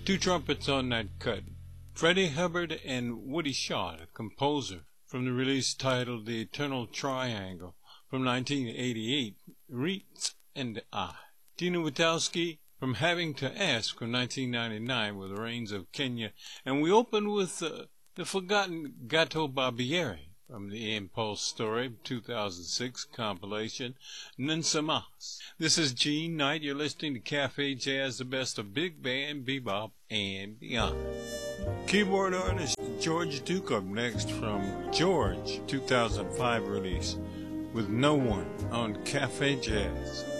Two trumpets on that cut. Freddie Hubbard and Woody Shaw, the composer, from the release titled The Eternal Triangle from 1988, Reeds and I. Tina Witowski from Having to Ask from 1999 with Rains of Kenya. And we opened with the forgotten Gato Barbieri from the Impulse Story 2006 compilation, Nunsamas. This is Gene Knight. You're listening to Cafe Jazz, the best of big band, bebop, and beyond. Keyboard artist George Duke up next from George 2005 release with No One on Cafe Jazz.